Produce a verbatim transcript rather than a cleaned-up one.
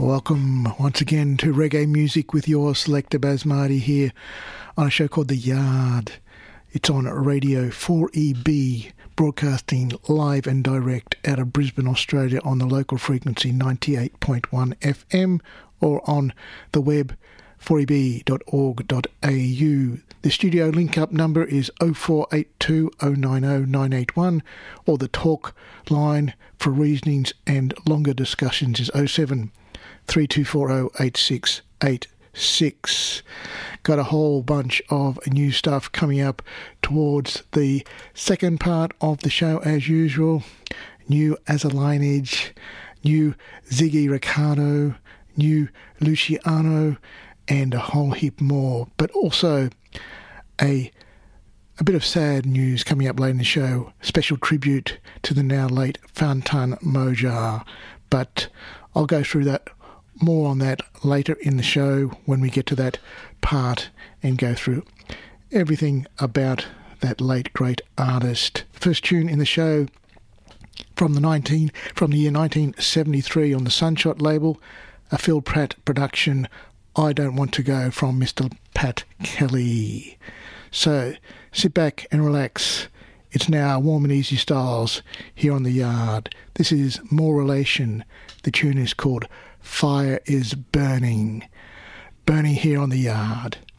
Welcome once again to Reggae Music with your selector Basmati here on a show called The Yard. It's on Radio four E B, broadcasting live and direct out of Brisbane, Australia on the local frequency ninety-eight point one F M or on the web four e b dot org dot a u. The studio link-up number is oh four eight two oh nine oh nine eight one or the talk line for reasonings and longer discussions is oh seven three two four oh eight six eight six. Got a whole bunch of new stuff coming up towards the second part of the show as usual. New as a lineage, new Ziggy Ricardo, new Luciano, and a whole heap more. But also a a bit of sad news coming up late in the show. Special tribute to the now late Fantan Mojah. But I'll go through that more on that later in the show when we get to that part and go through everything about that late great artist. First tune in the show from the nineteen from the year nineteen seventy-three on the Sunshot label, a Phil Pratt production, I Don't Want to Go, from Mister Pat Kelly. So sit back and relax. It's now Warm and Easy Styles here on The Yard. This is More Relation. The tune is called Fire is Burning. Burning here on The Yard.